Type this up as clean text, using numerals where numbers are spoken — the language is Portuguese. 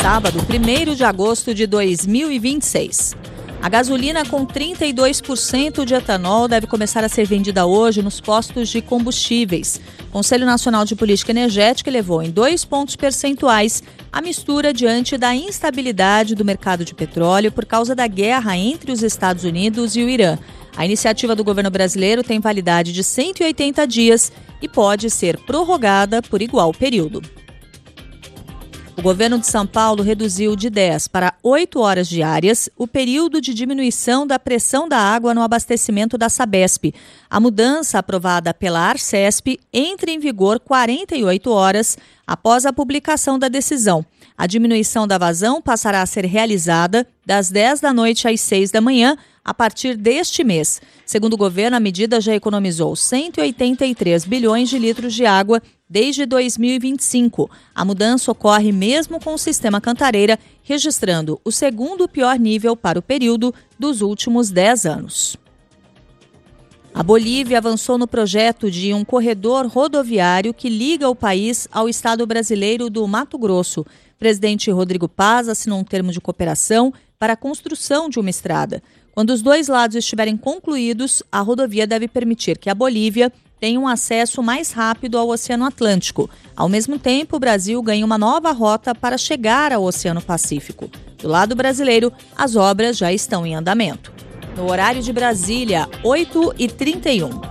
sábado, 1º de agosto de 2026. A gasolina com 32% de etanol deve começar a ser vendida hoje nos postos de combustíveis. O Conselho Nacional de Política Energética elevou em 2 pontos percentuais a mistura diante da instabilidade do mercado de petróleo por causa da guerra entre os Estados Unidos e o Irã. A iniciativa do governo brasileiro tem validade de 180 dias e pode ser prorrogada por igual período. O governo de São Paulo reduziu de 10 para 8 horas diárias o período de diminuição da pressão da água no abastecimento da Sabesp. A mudança, aprovada pela Arcesp, entra em vigor 48 horas após a publicação da decisão. A diminuição da vazão passará a ser realizada das 10 da noite às 6 da manhã, a partir deste mês. Segundo o governo, a medida já economizou 183 bilhões de litros de água desde 2025. A mudança ocorre mesmo com o sistema Cantareira, registrando o segundo pior nível para o período dos últimos 10 anos. A Bolívia avançou no projeto de um corredor rodoviário que liga o país ao estado brasileiro do Mato Grosso. O presidente Rodrigo Paz assinou um termo de cooperação para a construção de uma estrada. Quando os dois lados estiverem concluídos, a rodovia deve permitir que a Bolívia tenha um acesso mais rápido ao Oceano Atlântico. Ao mesmo tempo, o Brasil ganha uma nova rota para chegar ao Oceano Pacífico. Do lado brasileiro, as obras já estão em andamento. No horário de Brasília, 8h31.